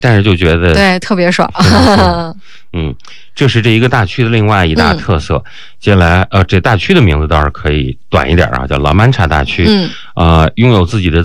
但是就觉得对特别爽。 这是这一个大区的另外一大特色。接下来这大区的名字倒是可以短一点啊，叫拉曼查大区。拥有自己的